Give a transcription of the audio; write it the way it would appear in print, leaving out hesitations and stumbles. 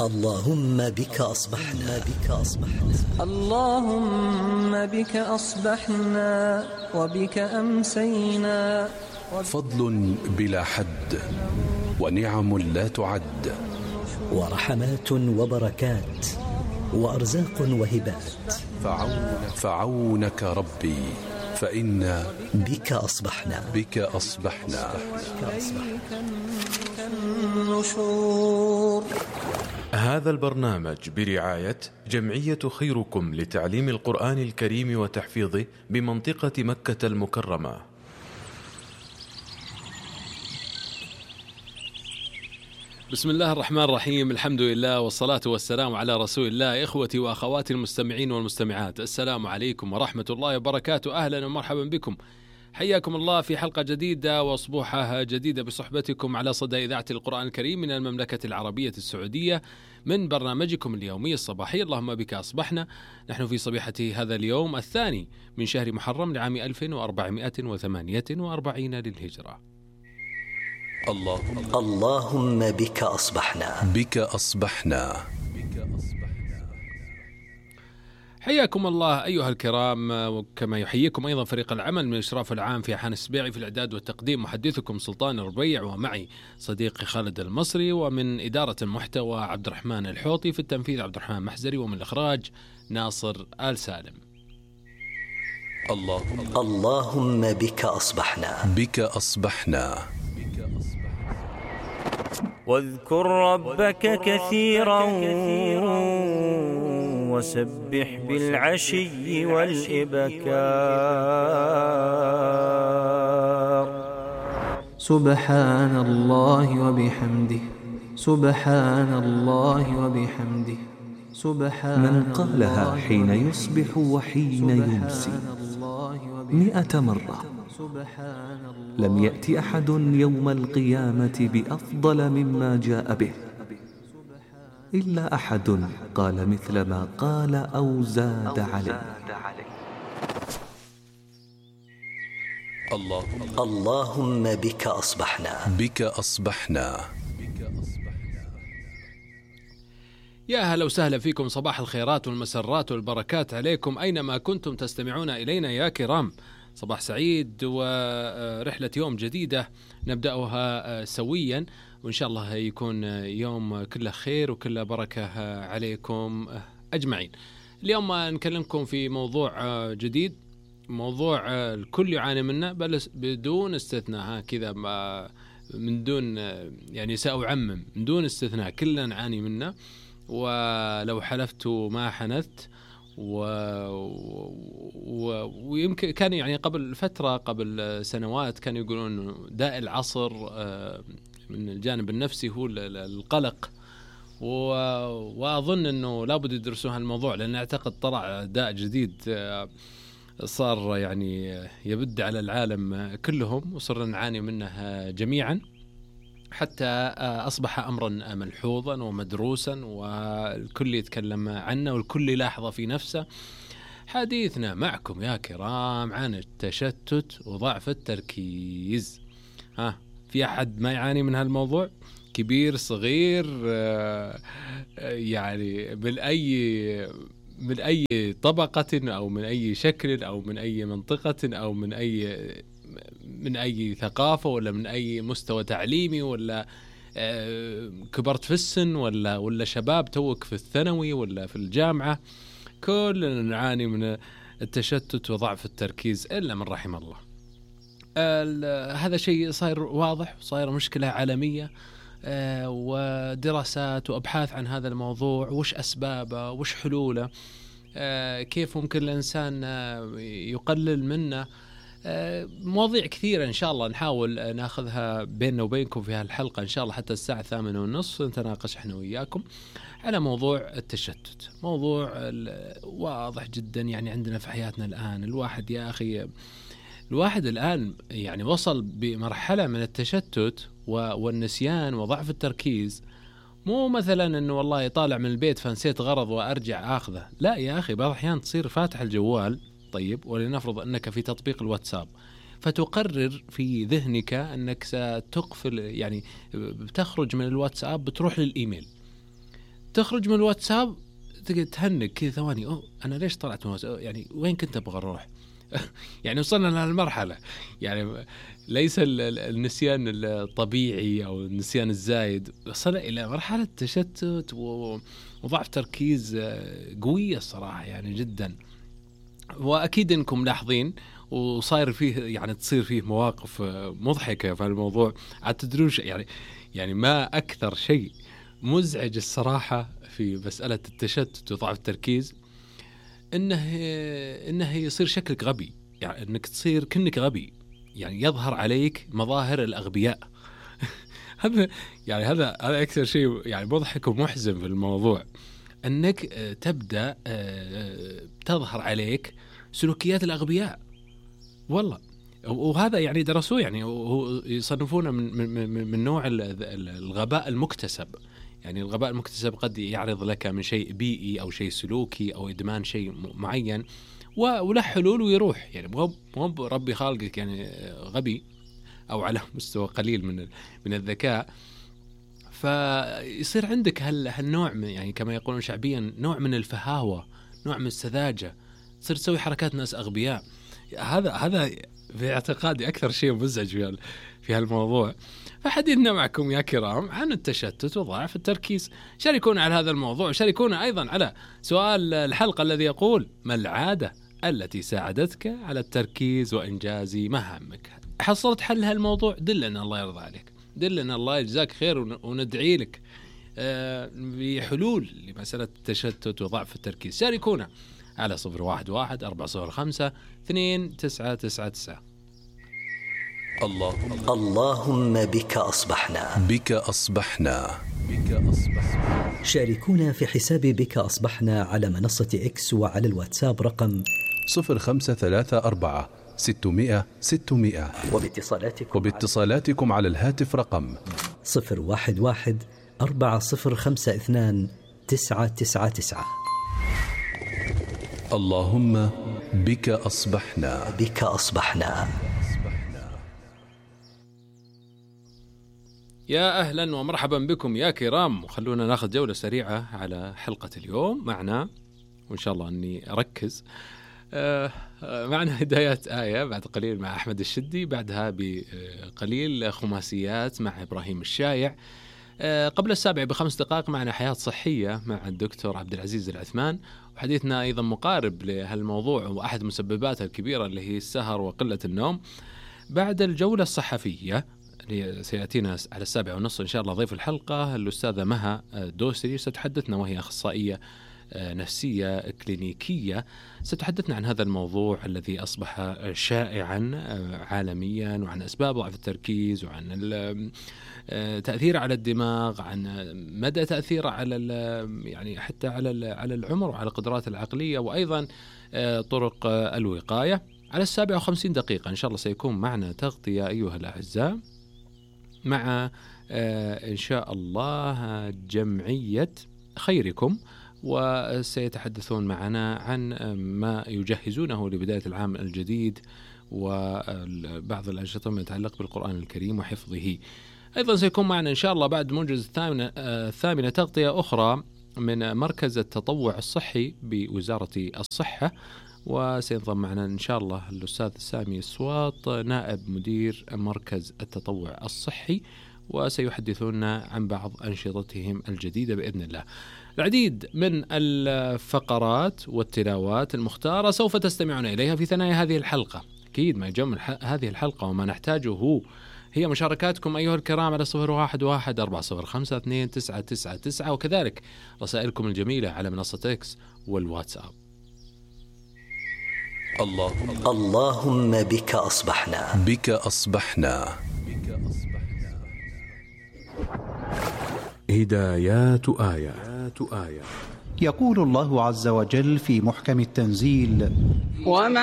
اللهم بك أصبحنا اللهم بك أصبحنا وبك أمسينا. فضل بلا حد ونعم لا تعد، ورحمات وبركات وأرزاق وهبات. فعونك ربي فإنا بك أصبحنا. هذا البرنامج برعاية جمعية خيركم لتعليم القرآن الكريم وتحفيظه بمنطقة مكة المكرمة. بسم الله الرحمن الرحيم، الحمد لله والصلاة والسلام على رسول الله. إخوتي وأخواتي المستمعين والمستمعات، السلام عليكم ورحمة الله وبركاته. أهلا ومرحبا بكم، حياكم الله في حلقة جديدة وصبوحة جديدة بصحبتكم على صدى إذاعة القرآن الكريم من المملكة العربية السعودية، من برنامجكم اليومي الصباحي اللهم بك أصبحنا. نحن في صبيحة هذا اليوم الثاني من شهر محرم لعام 1448 للهجرة. اللهم بك أصبحنا. حياكم الله أيها الكرام، وكما يحييكم أيضا فريق العمل من الإشراف العام في حان السبيعي في الإعداد والتقديم، محدثكم سلطان الربيع، ومعي صديقي خالد المصري، ومن إدارة المحتوى عبد الرحمن الحوطي، في التنفيذ عبد الرحمن محزري، ومن الإخراج ناصر آل سالم. اللهم بك أصبحنا. واذكر ربك كثيرا وسبح بالعشي والإبكار. سبحان الله وبحمده، سبحان الله وبحمده، سبحان من قالها حين يصبح وحين يمسي 100 مرة لم يأتي أحد يوم القيامة بأفضل مما جاء به، إلا أحد قال مثل ما قال أو زاد عليه. اللهم بك أصبحنا. يا هلا وسهلا فيكم، صباح الخيرات والمسرات والبركات عليكم أينما كنتم تستمعون إلينا يا كرام. صباح سعيد ورحلة يوم جديدة نبدأها سويا، وإن شاء الله يكون يوم كله خير وكله بركة عليكم أجمعين. اليوم نكلمكم في موضوع جديد، موضوع الكل يعاني منه بل بدون استثناء، كذا من دون يعني سأعمم من دون استثناء، كلنا نعاني منه، ولو حلفت ما حنثت. ويمكن كان يعني قبل فترة، قبل سنوات، كانوا يقولون داء العصر من الجانب النفسي هو القلق، وأظن أنه لابد يدرسون هالموضوع، لأن أعتقد طلع داء جديد صار يعني يبد على العالم كلهم، وصرنا نعاني منه جميعا، حتى أصبح أمرا ملحوظا ومدروسا، والكل يتكلم عنه والكل يلاحظه في نفسه. حديثنا معكم يا كرام عن التشتت وضعف التركيز. في أحد ما يعاني من هالموضوع؟ كبير صغير، يعني من أي طبقة أو من أي شكل أو من أي منطقة أو من أي ثقافة، ولا من أي مستوى تعليمي، ولا كبرت في السن، ولا شباب توك في الثانوي ولا في الجامعة، كلنا نعاني من التشتت وضعف التركيز إلا من رحم الله. هذا شيء صاير واضح، صاير مشكلة عالمية، ودراسات وأبحاث عن هذا الموضوع، وش أسبابه وش حلوله، كيف ممكن الإنسان يقلل منه. مواضيع كثيرة إن شاء الله نحاول ناخذها بيننا وبينكم في هالحلقة إن شاء الله، حتى الساعة 8:30 نتناقش إحنا وياكم على موضوع التشتت. موضوع واضح جدا، يعني عندنا في حياتنا الآن الواحد يا أخي، الواحد الآن يعني وصل بمرحلة من التشتت والنسيان وضعف التركيز. مو مثلا أنه والله طالع من البيت فنسيت غرض وأرجع أخذه، لا يا أخي، بعض الأحيان تصير فاتح الجوال، طيب، ولنفرض أنك في تطبيق الواتساب، فتقرر في ذهنك أنك ستقفل، يعني بتخرج من الواتساب بتروح للإيميل، تخرج من الواتساب تهنك كذا ثواني، أنا ليش طلعت من الواتساب؟ يعني وين كنت أبغى أروح؟ يعني وصلنا لهالمرحلة، يعني ليس النسيان الطبيعي أو النسيان الزايد، وصلنا إلى مرحلة تشتت وضعف تركيز قوية الصراحة يعني جدا. وأكيد إنكم لاحظين وصاير فيه يعني تصير فيه مواقف مضحكة في الموضوع. عاد تدروش يعني ما أكثر شيء مزعج الصراحة في مسألة التشتت وضعف التركيز إنه يصير شكلك غبي، يعني إنك تصير كأنك غبي، يعني يظهر عليك مظاهر الأغبياء. هذا أكثر شيء يعني مضحك ومحزن في الموضوع، أنك تبدأ تظهر عليك سلوكيات الأغبياء والله. وهذا يعني درسوه، يعني يصنفونه من نوع الغباء المكتسب. يعني الغباء المكتسب قد يعرض لك من شيء بيئي أو شيء سلوكي أو إدمان شيء معين وله حلول ويروح، يعني مو ربي خالقك يعني غبي أو على مستوى قليل من الذكاء، فيصير عندك هالنوع يعني كما يقولون شعبيا نوع من الفهاوة، نوع من السذاجة، تصير تسوي حركات ناس أغبياء. هذا في اعتقادي أكثر شيء مزعج في هالموضوع. فحديثنا معكم يا كرام عن التشتت وضعف التركيز. شاركونا على هذا الموضوع، شاركونا أيضا على سؤال الحلقة الذي يقول: ما العادة التي ساعدتك على التركيز وإنجاز مهامك؟ حصلت حل هالموضوع؟ دلنا الله يرضى عليك، دلنا الله يجزاك خير، وندعي لك بحلول لمسألة التشتت وضعف التركيز. شاركونا على 011-405-2999. اللهم بك أصبحنا. بك أصبحنا. شاركونا في حساب بك أصبحنا على منصة إكس وعلى الواتساب رقم 0534-600-600. وباتصالاتكم على الهاتف رقم 011-4052-999. اللهم بك أصبحنا. بك أصبحنا. يا أهلا ومرحبا بكم يا كرام، وخلونا ناخذ جولة سريعة على حلقة اليوم معنا، وإن شاء الله أني أركز. معنا هدايات آية بعد قليل مع أحمد الشدي، بعدها بقليل خماسيات مع إبراهيم الشايع. قبل 7 ب5 دقائق معنا حياة صحية مع الدكتور عبد العزيز العثمان، وحديثنا أيضا مقارب لهالموضوع وأحد مسبباتها الكبيرة اللي هي السهر وقلة النوم. بعد الجولة الصحفية اللي سيأتينا على 7:30 إن شاء الله ضيف الحلقة الأستاذة مها دوسري، ستحدثنا وهي أخصائية نفسية كلينيكية، ستحدثنا عن هذا الموضوع الذي أصبح شائعا عالميا، وعن أسباب ضعف التركيز، وعن تأثير على الدماغ، عن مدى تأثيره على يعني حتى على العمر وعلى القدرات العقلية، وأيضا طرق الوقاية. على 57 دقيقة إن شاء الله سيكون معنا تغطية أيها الأعزاء مع إن شاء الله جمعية خيركم، وسيتحدثون معنا عن ما يجهزونه لبداية العام الجديد وبعض الأنشطة ما يتعلق بالقرآن الكريم وحفظه. أيضا سيكون معنا إن شاء الله بعد موجز الثامنة تغطية أخرى من مركز التطوع الصحي بوزارة الصحة، وسينضم معنا إن شاء الله الأستاذ سامي السواط نائب مدير مركز التطوع الصحي، وسيحدثونا عن بعض أنشطتهم الجديدة بإذن الله. العديد من الفقرات والتلاوات المختارة سوف تستمعون إليها في ثنايا هذه الحلقة. أكيد ما يجمع هذه الحلقة وما نحتاجه هي مشاركاتكم أيها الكرام على 011-405-2999، وكذلك رسائلكم الجميلة على منصة إكس والواتساب. اللهم بك أصبحنا. بك أصبحنا. هدايات آية. يقول الله عز وجل في محكم التنزيل: وما